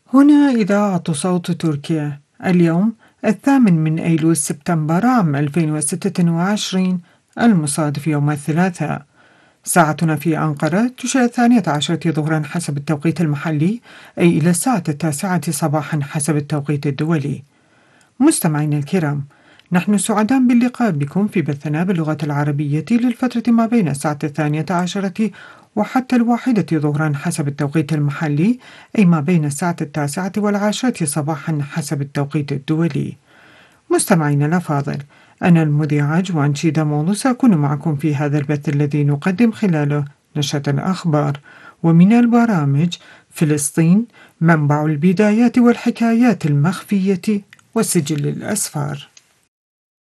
هنا إذاعة صوت تركيا. اليوم 8 سبتمبر عام 2026 المصادف يوم الثلاثاء. ساعتنا في أنقرة تشير 12 ظهرا حسب التوقيت المحلي، أي إلى الساعة 9 صباحا حسب التوقيت الدولي. مستمعينا الكرام، نحن سعداء باللقاء بكم في بثنا باللغة العربية للفترة ما بين الساعة 12 وحتى 1 ظهرا حسب التوقيت المحلي، أي ما بين الساعة 9 و10 صباحا حسب التوقيت الدولي. مستمعينا الأفاضل، أنا المذيعة جوان شيدامونو سأكون معكم في هذا البث الذي نقدم خلاله نشرة الأخبار ومن البرامج فلسطين منبع البدايات والحكايات المخفية وسجل الأسفار.